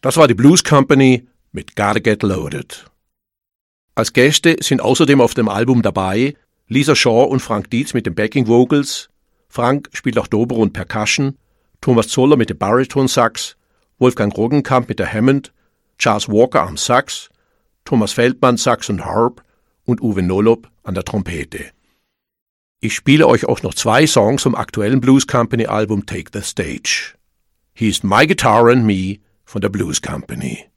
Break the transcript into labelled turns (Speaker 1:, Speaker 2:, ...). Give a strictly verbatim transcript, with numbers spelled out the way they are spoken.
Speaker 1: Das war die Blues Company mit Gotta Get Loaded. Als Gäste sind außerdem auf dem Album dabei Lisa Shaw und Frank Dietz mit den Backing Vocals, Frank spielt auch Dobro und Percussion, Thomas Zoller mit dem Bariton-Sax, Wolfgang Roggenkamp mit der Hammond, Charles Walker am Sax, Thomas Feldmann Sax und Harp und Uwe Nolob an der Trompete. Ich spiele euch auch noch zwei Songs vom aktuellen Blues Company Album Take the Stage. Hier ist My Guitar and Me von der Blues Company.